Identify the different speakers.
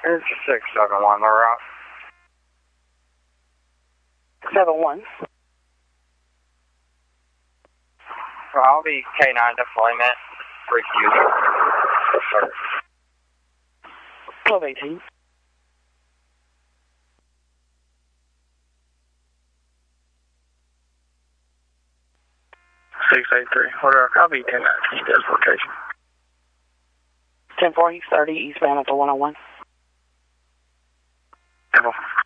Speaker 1: It's 671, they're out.
Speaker 2: 71.
Speaker 1: Well, I'll be K9 deployment. Refusal. Sir.
Speaker 2: 1218.
Speaker 1: Order, copy 10 19 dislocation.
Speaker 2: 10-4, he's 30, eastbound at the 101.
Speaker 1: Temple.